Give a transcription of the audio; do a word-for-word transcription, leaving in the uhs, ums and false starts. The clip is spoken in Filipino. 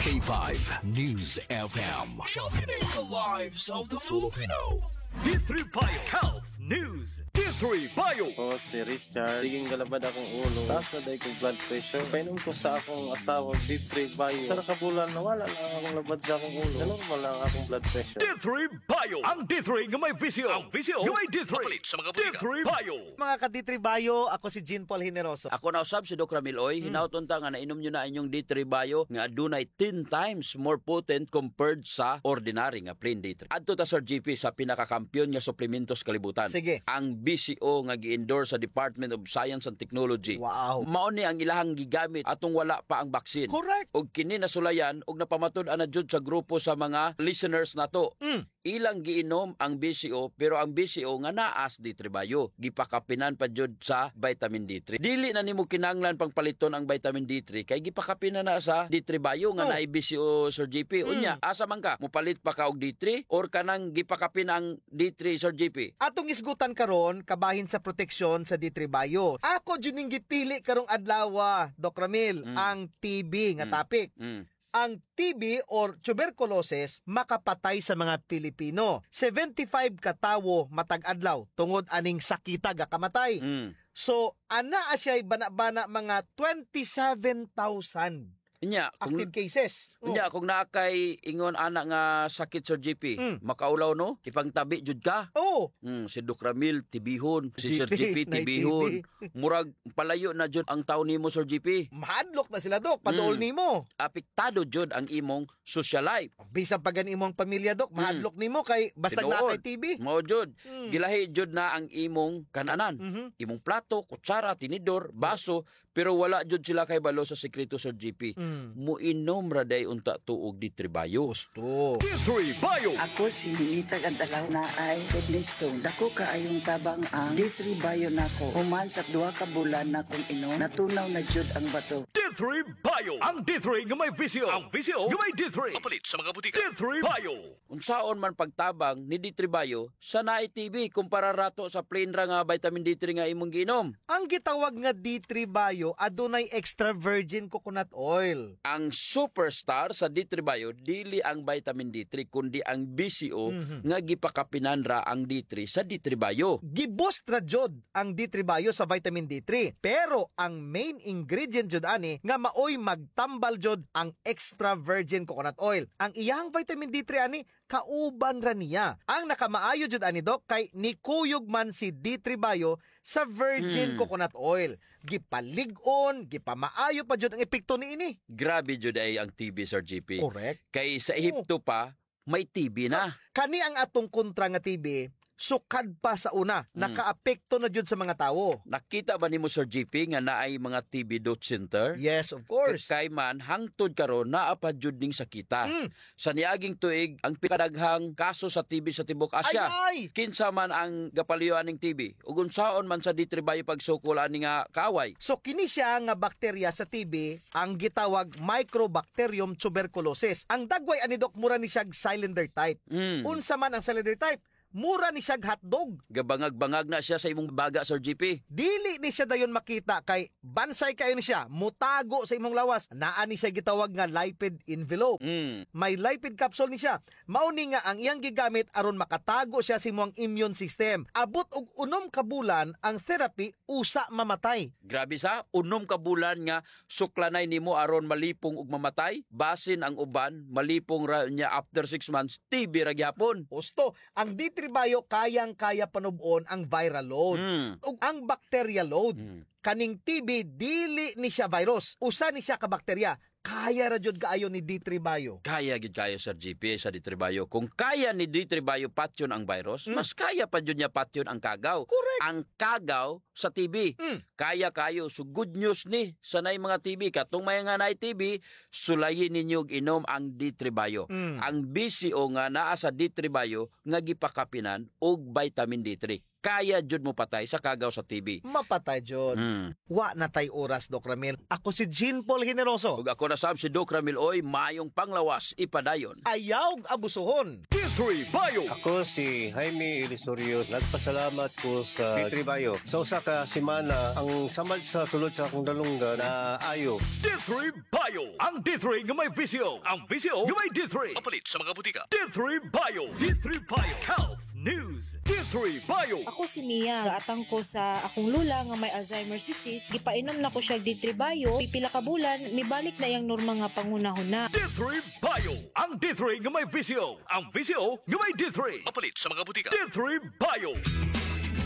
K five News F M. Championing the lives of the Filipino. D three Bio Health News. D three Bio. Ako si Richard. Siging galabad akong ulo. Taas na dahil kong blood pressure. Painom ko sa akong asawa D three Bio. Sa nakabulan, nawala lang akong labad sa akong ulo. Normal lang akong blood pressure. D three Bio. Ang D three nga may visio. Ang visio nga may D three. Kapalit sa mga D butika. three Bio. Mga ka-D three Bio, ako si Jean Paul Generoso. Ako na usab si Doc Ramiloy, hmm. hinauton ta nga nainom nyo na inyong D three Bio nga adunay ten times more potent compared sa ordinary nga plain D three. Adto ta Sir G P sa pinakakampiyon nga suplementos kalibutan. Sige. Ang B C O nga gi-endorse sa Department of Science and Technology. Wow. Mao ni ang ilahang gigamit atong wala pa ang baksin. Correct. Og kini nasulayan og napamatud-an na jud sa grupo sa mga listeners nato. Mm. Ilang giinom ang B C O pero ang B C O nga naas D three Bio gipakapinan pa jud sa vitamin D three. Dili na nimo kinahanglan pang paliton ang vitamin D three kay gipakapinan na sa D three Bio nga Oh. naay B C O Sir G P. Unya, asa man ka mopalit pa ka og D three or kanang gipakapin ang D three Sir G P? Atong isgutan karon kabahin sa proteksyon sa D three Bio. Ako jud ning gipili karong adlaw, Doc Ramil, Mm. ang T B nga Mm. topic. Mm. Ang T B or tuberculosis makapatay sa mga Pilipino. seventy-five ka tawo matag adlaw tungod aning sakita ga kamatay. Mm. So ana asya'y bana-bana mga twenty-seven thousand Unya, kung active cases. Oh. Unya, kung naakay ingon anak nga sakit Sir G P, Mm. makaulaw no, ipangtabi jud ka. Oh. Mm, si Doc Ramil tibihon, si G P, Sir G P nay tibihon. T V. Murag palayo na jud ang taon nimo Sir G P. Mahadlok na sila, Dok. Paduol Mm. nimo. Apektado jud ang imong social life. Bisan pa gan imong pamilya, Dok. Mahadlok nimo kay basta na kay T B. Mao jud. Mm. Gilahi jud na ang imong kananan. Mhm. Imong plato, kutsara, tinidor, baso, pero wala jud sila kay balo sa sekreto Sir G P. Mm. Muinom ra day unta tuog di tribayo. Gusto. D three Bio. Ako si Ninitag Antalaw na ay kidney stone. Dako kaayong tabang ang D three Bio nako. Human sa duha ka bulan na kung inom, natunaw na jud ang bato. D three Bio. Ang D three nga may visio. Ang visio nga may D three. Kapalit sa mga butika. D three Bio. Unsaon man pagtabang ni D three Bio sa naay T V kumpara rato sa plain ra nga vitamin D three nga imong giinom. Ang gitawag nga D three Bio adunay extra virgin coconut oil. Ang superstar sa D three Bio dili ang vitamin D three kundi ang B C O Mhm. nga gipakapinan ra ang D three sa D three Bio. Giboost ra jud ang D three Bio sa vitamin D three. Pero ang main ingredient jud ani nga maoy magtambal jud ang extra virgin coconut oil. Ang iyang vitamin D three ani kauban ra niya. Ang nakamaayo jud ani, Dok, kay nikuyog man si D three Bio sa virgin Hmm. coconut oil. Gipalig-on, gipamaayo pa jud ang epekto niini. Grabe jud ay ang T B Sir G P. Correct. Kay sa Ehipto pa may T B na. Kani ang atong kontra nga T B, sukad pa sa una, nakaapekto na jud sa mga tawo. Nakita ba nimo Sir G P nga naay mga T B dot center? Yes, of course. Kay man hangtod karon naa pa jud ning sakita. Mm. Sa niaging tuig ang pinakadaghang kaso sa T B sa tibuok Asya. Ay, ay! Kinsa man ang gapaluyuan ning T B ug unsaon man sa D three Bio pagsukol ani nga kaaway. So kini siya nga bakterya sa T B ang gitawag Microbacterium tuberculosis. Ang dagway ani, Dok, mura ni siya cylinder type. Mm. Unsa man ang cylinder type? Mura ni siya hotdog. Gabangag-bangag na siya sa imong baga Sir G P. Dili ni siya dayon makita kay bansay kayo ni siya, mutago sa imong lawas. Naa ni siya gitawag nga lipid envelope. Mm. May lipid capsule ni siya. Mauni nga ang iyang gigamit aron makatago siya sa imong immune system. Abot og unom ka bulan ang therapy usa mamatay. Grabe sa unom ka bulan nga suklanay nimo aron malipong ug mamatay, basin ang uban malipong ra niya after six months T B ra gyapon. Gusto, ang D three Bio kayang-kaya panubon ang viral load Mm. ug ang bacteria load. Mm. Kaning T B dili ni siya virus, usa ni siya ka bakterya. Kaya ra jud kaayo ni D three Bio. Kaya gid kayo Sir G P sa D three Bio. Kung kaya ni D three Bio patyon ang virus, mas kaya pa jud niya patyon ang kagaw. Correct. Ang kagaw sa T B. Mm. Kaya kayo. So good news ni sa nay mga T B. Katong may nga nay T B, sulayin ninyo og inom ang D three Bio. Mm. Ang B C O nga naa sa D three Bio nga gipakapinan og vitamin D three. kaya jud mo patay sa kagaw sa T V. Mapatay jud. Hmm. Wa na tay oras, Doc Ramil. Ako si Jean Paul Generoso. Ug ako na sab si Doc Ramil Oy, mayong panglawas ipadayon. Ayaw abusuhon. D three Bio. Ako si Jaime Ilisorio. Nagpasalamat ko sa D three Bio. Sa usa ka semana, ang samad sa sulod sa akong dalungga na ayo. D three Bio. Ang D three nga may visyo. Ang visyo nga may D three. Papalit sa mga butika. D three Bio. D three Bio. Health News. D three Bio. Ako si Mia, gaatang ko sa akong lula nga may Alzheimer's disease, gipainom na ko siya D three Bio, pipila ka bulan, mibalik na yang norma nga pangunahuna. D three Bio. Ang D three nga may visyo. Ang visyo nga may D three. Papalit sa mga butika. D three Bio.